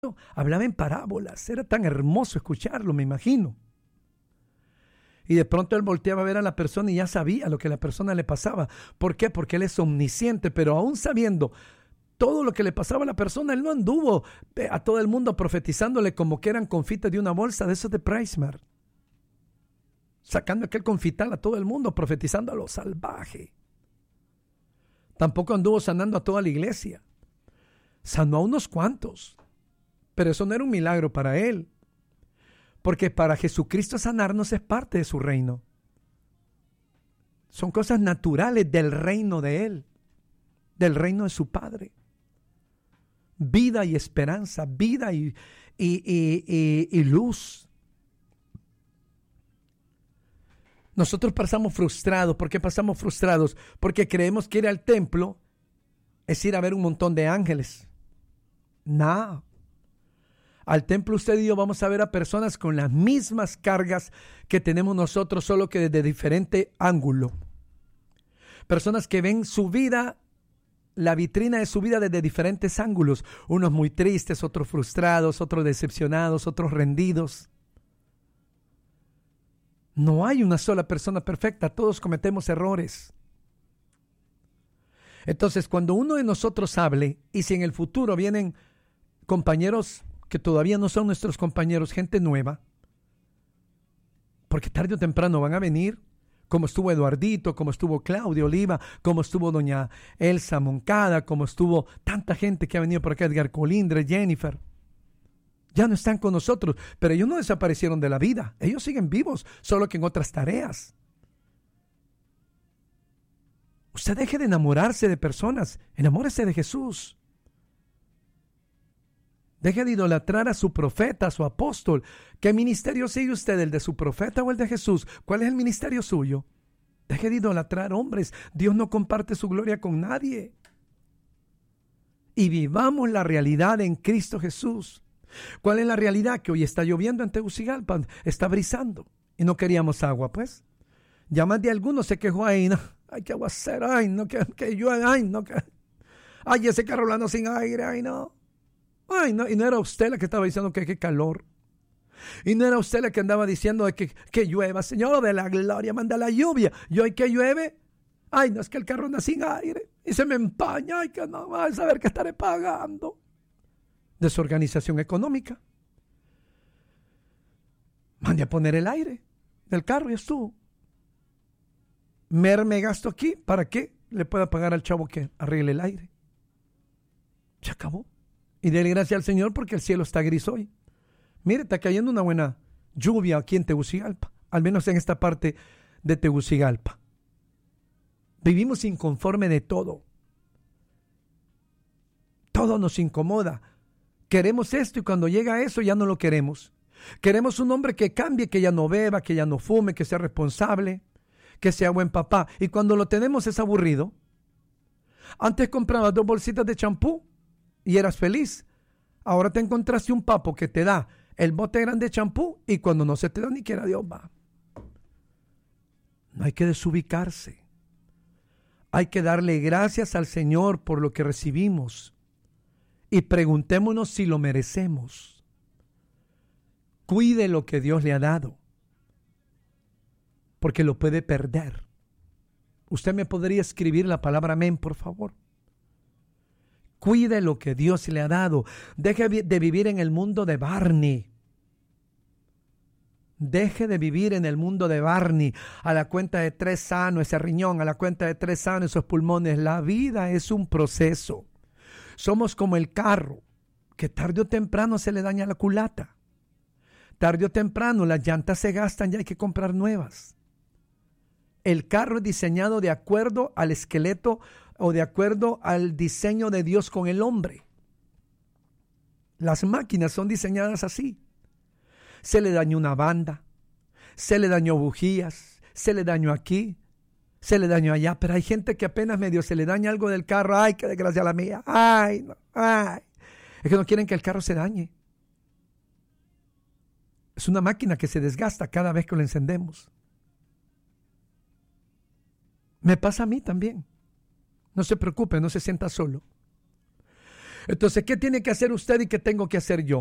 hablaba en parábolas, era tan hermoso escucharlo, me imagino. Y de pronto él volteaba a ver a la persona y ya sabía lo que a la persona le pasaba. ¿Por qué? Porque él es omnisciente, pero aún sabiendo todo lo que le pasaba a la persona, él no anduvo a todo el mundo profetizándole como que eran confites de una bolsa de esos de PriceMart. Sacando aquel confital a todo el mundo, profetizando a lo salvaje. Tampoco anduvo sanando a toda la iglesia. Sanó a unos cuantos. Pero eso no era un milagro para él. Porque para Jesucristo sanarnos es parte de su reino. Son cosas naturales del reino de Él, del reino de su Padre. Vida y esperanza, vida y luz. Nosotros pasamos frustrados. ¿Por qué pasamos frustrados? Porque creemos que ir al templo es ir a ver un montón de ángeles. No. Al templo usted y yo vamos a ver a personas con las mismas cargas que tenemos nosotros, solo que desde diferente ángulo. Personas que ven su vida, la vitrina de su vida desde diferentes ángulos. Unos muy tristes, otros frustrados, otros decepcionados, otros rendidos. No hay una sola persona perfecta, todos cometemos errores. Entonces, cuando uno de nosotros hable, y si en el futuro vienen compañeros que todavía no son nuestros compañeros, gente nueva, porque tarde o temprano van a venir, como estuvo Eduardito, como estuvo Claudia Oliva, como estuvo doña Elsa Moncada, como estuvo tanta gente que ha venido por acá, Edgar Colindre, Jennifer. Ya no están con nosotros, pero ellos no desaparecieron de la vida, ellos siguen vivos, solo que en otras tareas. Usted deje de enamorarse de personas, enamórese de Jesús. Deje de idolatrar a su profeta, a su apóstol. ¿Qué ministerio sigue usted, el de su profeta o el de Jesús? ¿Cuál es el ministerio suyo? Deje de idolatrar hombres. Dios no comparte su gloria con nadie. Y vivamos la realidad en Cristo Jesús. ¿Cuál es la realidad? Que hoy está lloviendo en Tegucigalpa, está brisando y no queríamos agua, pues. Ya más de algunos se quejó ahí, no, ay, qué aguacero, ay, no, que llueve, ay, no, que, ay, ese carro hablando sin aire, ay, no. Ay, no, y no era usted la que estaba diciendo que qué calor. Y no era usted la que andaba diciendo que llueva. Señor de la gloria, manda la lluvia. Y hoy que llueve, ay, no, es que el carro anda sin aire. Y se me empaña, ay, que no, a saber qué estaré pagando. Desorganización económica. Mande a poner el aire del carro y estuvo. Me gasto aquí, ¿para qué le pueda pagar al chavo que arregle el aire? Se acabó. Y dele gracias al Señor porque el cielo está gris hoy. Mire, está cayendo una buena lluvia aquí en Tegucigalpa, al menos en esta parte de Tegucigalpa. Vivimos inconforme de todo. Todo nos incomoda. Queremos esto y cuando llega eso ya no lo queremos. Queremos un hombre que cambie, que ya no beba, que ya no fume, que sea responsable, que sea buen papá. Y cuando lo tenemos es aburrido. Antes comprabas 2 bolsitas de champú y eras feliz. Ahora te encontraste un papo que te da el bote grande de champú y cuando no se te da ni quiera Dios va. No hay que desubicarse. Hay que darle gracias al Señor por lo que recibimos y preguntémonos si lo merecemos. Cuide lo que Dios le ha dado porque lo puede perder. ¿Usted me podría escribir la palabra amén, por favor? Cuide lo que Dios le ha dado. Deje de vivir en el mundo de Barney. Deje de vivir en el mundo de Barney. A la cuenta de 3 sano ese riñón, a la cuenta de 3 sano esos pulmones. La vida es un proceso. Somos como el carro, que tarde o temprano se le daña la culata. Tarde o temprano las llantas se gastan y hay que comprar nuevas. El carro es diseñado de acuerdo al esqueleto o de acuerdo al diseño de Dios con el hombre. Las máquinas son diseñadas así. Se le dañó una banda, se le dañó bujías, se le dañó aquí, se le dañó allá, pero hay gente que apenas medio se le daña algo del carro. Ay, qué desgracia la mía. Ay, no, ay. Es que no quieren que el carro se dañe. Es una máquina que se desgasta cada vez que lo encendemos. Me pasa a mí también. No se preocupe, no se sienta solo. Entonces, ¿qué tiene que hacer usted y qué tengo que hacer yo?